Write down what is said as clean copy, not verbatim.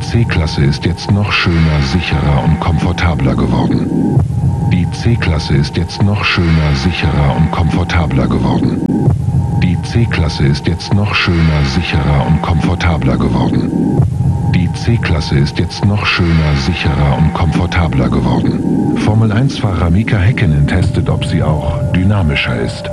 C-Klasse ist jetzt noch schöner, sicherer und komfortabler geworden. Die C-Klasse ist jetzt noch schöner, sicherer und komfortabler geworden. Die C-Klasse ist jetzt noch schöner, sicherer und komfortabler geworden. Die C-Klasse ist jetzt noch schöner, sicherer und komfortabler geworden. Formel-1-Fahrer Mika Häkkinen testet, ob sie auch dynamischer ist.